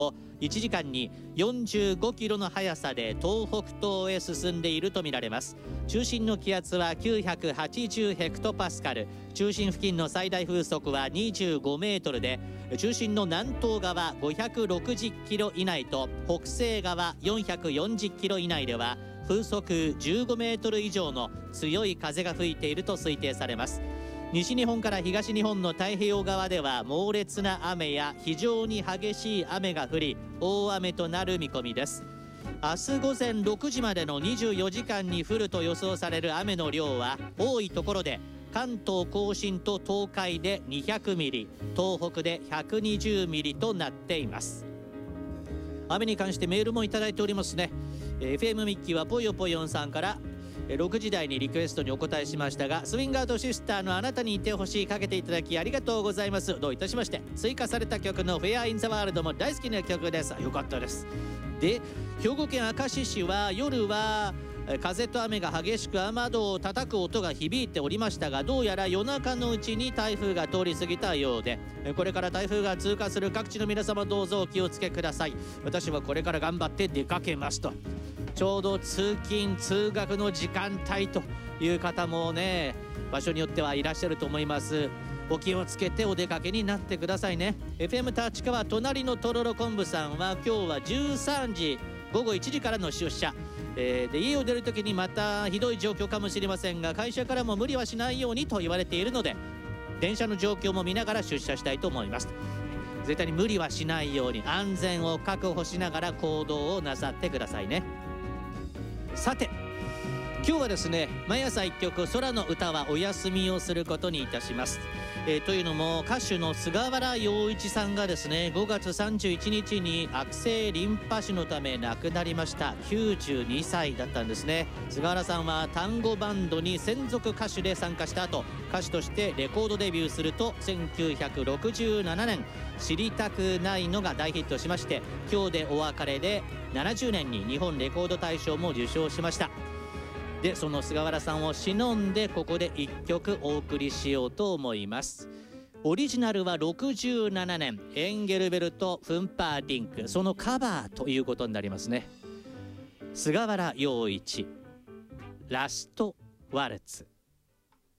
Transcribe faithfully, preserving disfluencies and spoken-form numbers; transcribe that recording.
いちじかんによんじゅうごキロの速さで東北東へ進んでいるとみられます。中心の気圧はきゅうひゃくはちじゅうヘクトパスカル、中心付近の最大風速はにじゅうごメートルで、中心の南東側ごひゃくろくじゅっキロ以内と北西側よんひゃくよんじゅっキロ以内では風速じゅうごメートル以上の強い風が吹いていると推定されます。西日本から東日本の太平洋側では猛烈な雨や非常に激しい雨が降り、大雨となる見込みです。明日午前ろくじまでのにじゅうよじかんに降ると予想される雨の量は、多いところで関東甲信と東海でにひゃくミリ、東北でひゃくにじゅうミリとなっています。雨に関してメールもいただいておりますね。 エフエム ミッキーはぽよぽよんさんからろくじ台にリクエストにお答えしましたが、スウィンガーとシスターのあなたにいてほしいかけていただきありがとうございます。どういたしまして。追加された曲のフェアインザワールドも大好きな曲です。よかったです。で、兵庫県明石市は夜は風と雨が激しく雨戸を叩く音が響いておりましたが、どうやら夜中のうちに台風が通り過ぎたようで、これから台風が通過する各地の皆様、どうぞお気をつけください。私はこれから頑張って出かけますと。ちょうど通勤通学の時間帯という方もね、場所によってはいらっしゃると思います。お気をつけてお出かけになってくださいね。 エフエム 立川隣のとろろ昆布さんは今日はじゅうさんじごごいちじからの出社、えー、で家を出るときにまたひどい状況かもしれませんが、会社からも無理はしないようにと言われているので、電車の状況も見ながら出社したいと思います。絶対に無理はしないように安全を確保しながら行動をなさってくださいね。さて、今日はですね、毎朝一曲空の歌はお休みをすることにいたします。えー、というのも歌手の菅原洋一さんがですね、ごがつさんじゅういちにちに悪性リンパ腫のため亡くなりました。きゅうじゅうにさいだったんですね。菅原さんは単語バンドに専属歌手で参加した後、歌手としてレコードデビューするとせんきゅうひゃくろくじゅうななねん知りたくないのが大ヒットしまして、今日でお別れでななじゅうねんに日本レコード大賞も受賞しました。で、その菅原さんを偲んでここでいっきょくお送りしようと思います。オリジナルはろくじゅうななねんエンゲルベルト・フンパーディンク、そのカバーということになりますね。菅原洋一ラストワルツ。